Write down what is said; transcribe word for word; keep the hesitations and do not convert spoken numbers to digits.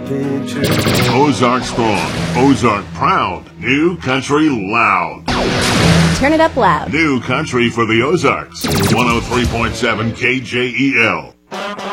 picture. Ozark strong, Ozark proud, new country loud. Turn it up loud. New country for the Ozarks. one oh three point seven K J E L.